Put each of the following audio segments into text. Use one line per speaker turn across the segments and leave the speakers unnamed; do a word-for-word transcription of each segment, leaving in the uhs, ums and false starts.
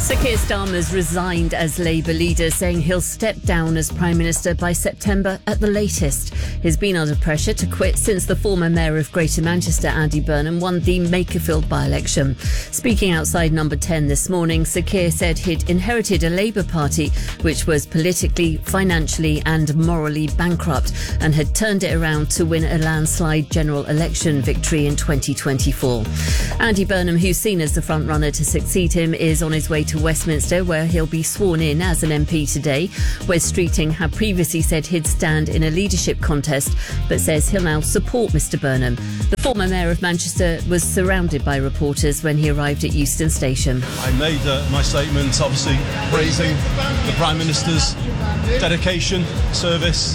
Sir Keir Starmer's resigned as Labour leader, saying he'll step down as Prime Minister by September at the latest. He's been under pressure to quit since the former Mayor of Greater Manchester, Andy Burnham, won the Makerfield by-election. Speaking outside Number ten this morning, Sir Keir said he'd inherited a Labour Party which was politically, financially and morally bankrupt and had turned it around to win a landslide general election victory in twenty twenty-four. Andy Burnham, who's seen as the front-runner to succeed him, is on his way to Westminster, where he'll be sworn in as an M P today. Wes Streeting had previously said he'd stand in a leadership contest, but says he'll now support Mr Burnham. The former Mayor of Manchester was surrounded by reporters when he arrived at Euston Station.
I made uh, my statement, obviously praising the Prime Minister's dedication, service,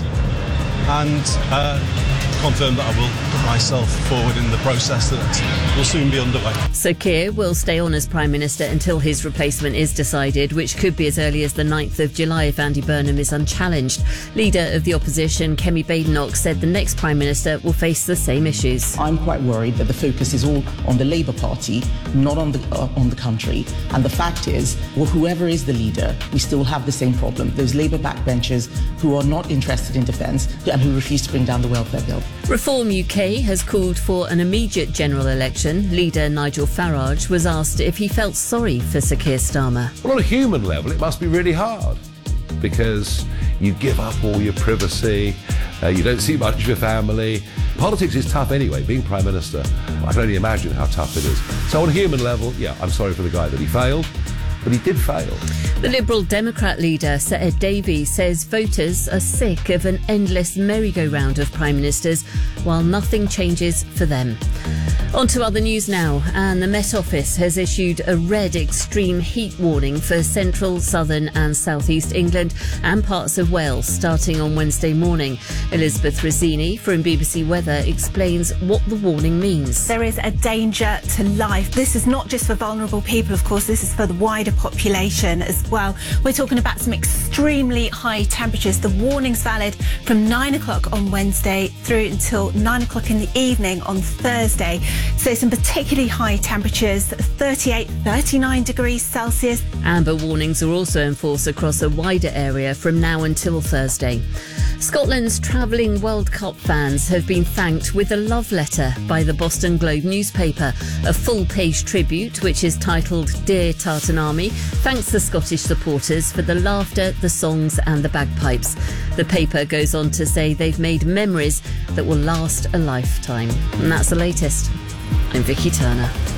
and uh, confirm that I will put myself forward in the process that will soon be underway.
Sir Keir will stay on as Prime Minister until his replacement is decided, which could be as early as the ninth of July if Andy Burnham is unchallenged. Leader of the opposition, Kemi Badenoch, said the next Prime Minister will face the same issues.
I'm quite worried that the focus is all on the Labour Party, not on the uh, on the country. And the fact is, well, whoever is the leader, we still have the same problem. Those Labour backbenchers who are not interested in defence and who refuse to bring down the welfare bill.
Reform U K has called for an immediate general election. Leader Nigel Farage was asked if he felt sorry for Sir Keir Starmer.
Well, on a human level, it must be really hard because you give up all your privacy, uh, you don't see much of your family. Politics is tough anyway, being Prime Minister. I can only imagine how tough it is. So on a human level, yeah, I'm sorry for the guy that he failed. But he did fail.
The Liberal Democrat leader, Sir Ed Davey, says voters are sick of an endless merry-go-round of Prime Ministers while nothing changes for them. On to other news now, and the Met Office has issued a red extreme heat warning for central, southern and southeast England and parts of Wales starting on Wednesday morning. Elizabeth Rossini from B B C Weather explains what the warning means.
There is a danger to life. This is not just for vulnerable people, of course, this is for the wider population as well. We're talking about some extremely high temperatures. The warning's valid from nine o'clock on Wednesday through until nine o'clock in the evening on Thursday. So some particularly high temperatures, thirty-eight, thirty-nine degrees Celsius.
Amber warnings are also in force across a wider area from now until Thursday. Scotland's travelling World Cup fans have been thanked with a love letter by the Boston Globe newspaper. A full-page tribute, which is titled Dear Tartan Army, thanks the Scottish supporters for the laughter, the songs and the bagpipes. The paper goes on to say they've made memories that will last a lifetime. And that's the latest. I'm Vicky Turner.